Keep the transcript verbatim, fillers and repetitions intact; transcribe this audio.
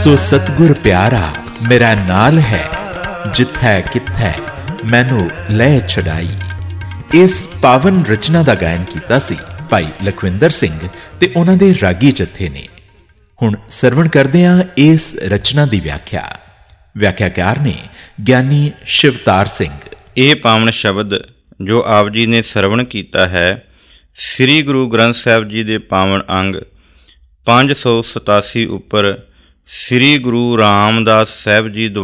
सो सतगुर प्यारा मेरा नाल है, जिथै किथै मैनू लै छड़ाई। इस पावन रचना का गायन किया सी भाई लखविंदर सिंह ते उन्हां दे रागी जत्थे ने। हुण सरवण करदे हां इस रचना की व्याख्या। व्याख्याकार ने ਗਿਆਨੀ शिवतार सिंह। ਇਹ ਪਾਵਨ ਸ਼ਬਦ ਜੋ ਆਪ ਜੀ ਨੇ ਸਰਵਣ ਕੀਤਾ ਹੈ, ਸ੍ਰੀ ਗੁਰੂ ਗ੍ਰੰਥ ਸਾਹਿਬ ਜੀ ਦੇ ਪਾਵਨ ਅੰਗ ਪੰਜ ਸੌ ਸਤਾਸੀ ਉੱਪਰ ਸ੍ਰੀ ਗੁਰੂ ਰਾਮਦਾਸ ਸਾਹਿਬ ਜੀ